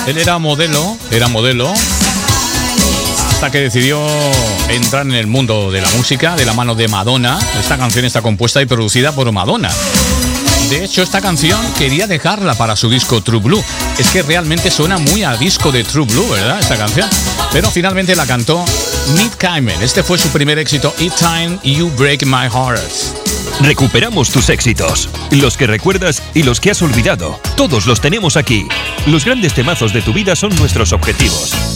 Él era modelo, hasta que decidió entrar en el mundo de la música de la mano de Madonna. Esta canción está compuesta y producida por Madonna. De hecho, esta canción quería dejarla para su disco True Blue. Es que realmente suena muy a disco de True Blue, ¿verdad? Esta canción. Pero finalmente la cantó Nick Kimmel. Este fue su primer éxito, Each Time You Break My Heart. Recuperamos tus éxitos, los que recuerdas y los que has olvidado. Todos los tenemos aquí. Los grandes temazos de tu vida son nuestros objetivos.